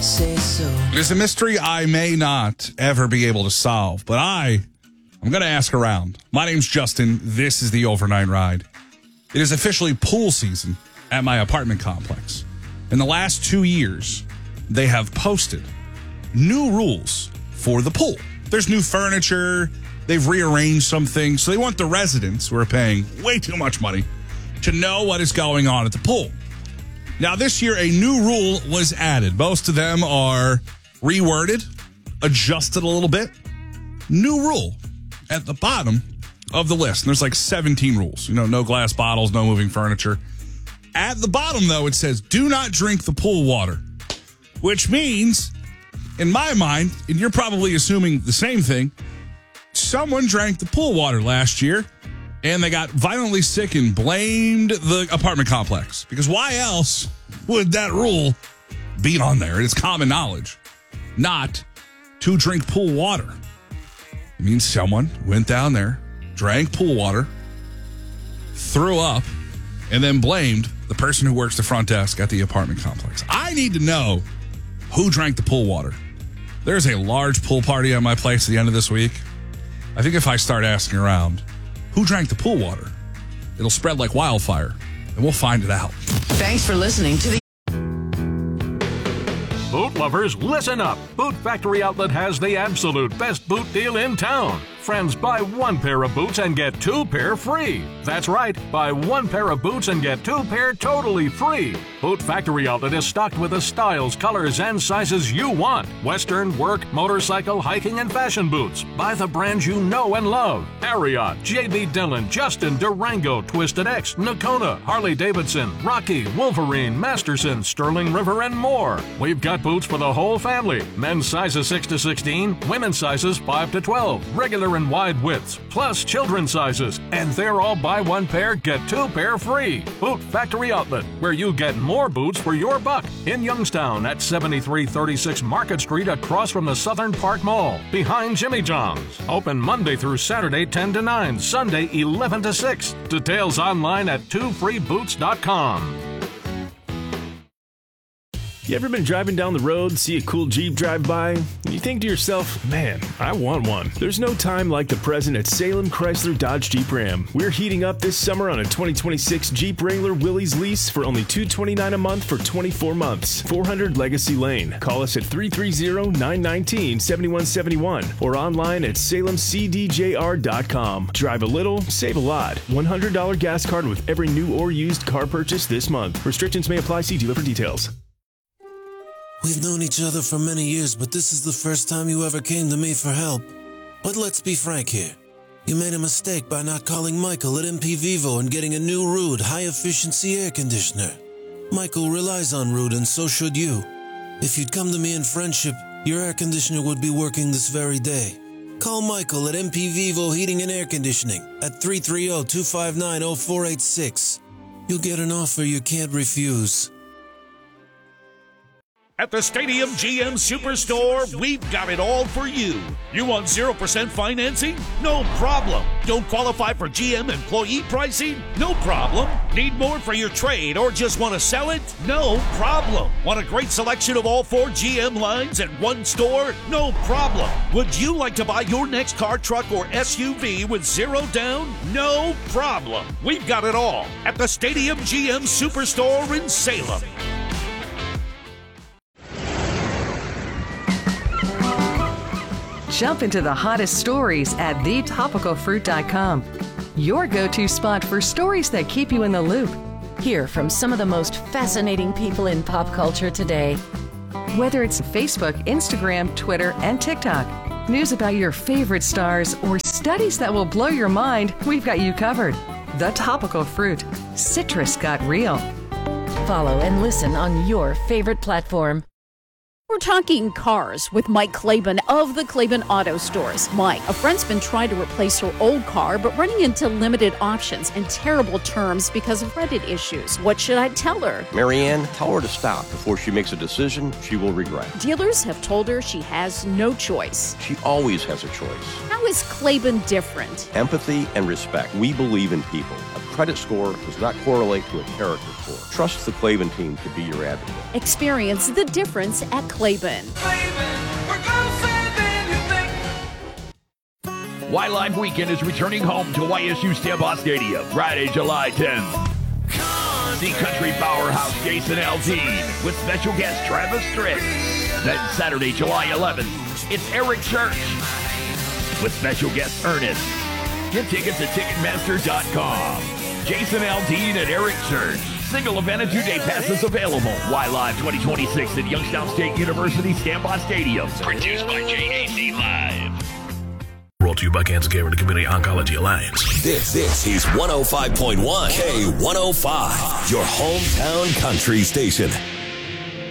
say so. It is a mystery I may not ever be able to solve, but I'm going to ask around. My name's Justin. This is the Overnight Ride. It is officially pool season at my apartment complex. In the last 2 years, they have posted new rules for the pool. There's new furniture. They've rearranged some things. So they want the residents, who are paying way too much money, to know what is going on at the pool. Now, this year, a new rule was added. Most of them are reworded, adjusted a little bit. New rule at the bottom of the list. And there's like 17 rules. You know, no glass bottles, no moving furniture. At the bottom, though, it says, do not drink the pool water. Which means, in my mind, and you're probably assuming the same thing, someone drank the pool water last year and they got violently sick and blamed the apartment complex. Because why else would that rule be on there? It's common knowledge not to drink pool water. It means someone went down there, drank pool water, threw up, and then blamed the person who works the front desk at the apartment complex. I need to know who drank the pool water. There's a large pool party at my place at the end of this week. I think if I start asking around who drank the pool water, it'll spread like wildfire, and we'll find it out. Thanks for listening to the Boot lovers, listen up. Boot Factory Outlet has the absolute best boot deal in town. Friends, buy one pair of boots and get 2 pair free. That's right, buy one pair of boots and get 2 pair totally free. Boot Factory Outlet is stocked with the styles, colors, and sizes you want. Western, work, motorcycle, hiking, and fashion boots. Buy the brands you know and love. Ariat, JB Dillon, Justin, Durango, Twisted X, Nakona, Harley Davidson, Rocky, Wolverine, Masterson, Sterling River, and more. We've got boots for the whole family. Men's sizes 6 to 16, women's sizes 5 to 12, regular and wide widths, plus children's sizes. And they're all buy one pair, get 2 pair free. Boot Factory Outlet, where you get more boots for your buck. In Youngstown at 7336 Market Street across from the Southern Park Mall, behind Jimmy John's. Open Monday through Saturday 10 to 9, Sunday 11 to 6. Details online at twofreeboots.com. You ever been driving down the road, see a cool Jeep drive by, and you think to yourself, man, I want one. There's no time like the present at Salem Chrysler Dodge Jeep Ram. We're heating up this summer on a 2026 Jeep Wrangler Willys lease for only $229 a month for 24 months. 400 Legacy Lane. Call us at 330-919-7171 or online at salemcdjr.com. Drive a little, save a lot. $100 gas card with every new or used car purchase this month. Restrictions may apply. See dealer for details. We've known each other for many years, but this is the first time you ever came to me for help. But let's be frank here. You made a mistake by not calling Michael at MP Vivo and getting a new Ruud high-efficiency air conditioner. Michael relies on Ruud, and so should you. If you'd come to me in friendship, your air conditioner would be working this very day. Call Michael at MP Vivo Heating and Air Conditioning at 330-259-0486. You'll get an offer you can't refuse. At the Stadium GM Superstore, we've got it all for you. You want 0% financing? No problem. Don't qualify for GM employee pricing? No problem. Need more for your trade or just want to sell it? No problem. Want a great selection of all 4 GM lines at one store? No problem. Would you like to buy your next car, truck, or SUV with 0 down? No problem. We've got it all at the Stadium GM Superstore in Salem. Jump into the hottest stories at thetopicalfruit.com. Your go-to spot for stories that keep you in the loop. Hear from some of the most fascinating people in pop culture today. Whether it's Facebook, Instagram, Twitter, and TikTok, news about your favorite stars, or studies that will blow your mind, we've got you covered. The Topical Fruit. Citrus got real. Follow and listen on your favorite platform. We're talking cars with Mike Claiborne of the Claiborne Auto Stores. Mike, a friend's been trying to replace her old car, but running into limited options and terrible terms because of credit issues. What should I tell her? Marianne, tell her to stop before she makes a decision she will regret. Dealers have told her she has no choice. She always has a choice. How is Claiborne different? Empathy and respect. We believe in people. A credit score does not correlate to a character score. Trust the Klavan team to be your advocate. Experience the difference at Klavan. Y-Live Weekend is returning home to YSU Stambaugh Stadium Friday, July 10th. See country powerhouse Jason Aldean with special guest Travis Tritt. Then Saturday, July 11th, it's Eric Church with special guest Ernest. Get tickets at Ticketmaster.com. Jason Aldean and Eric Church. Single event and 2-day passes available. Y-Live 2026 at Youngstown State University Stambaugh Stadium. Produced by JAC Live. Brought to you by Kansas Care and the Community Oncology Alliance. This is 105.1 K105, your hometown country station.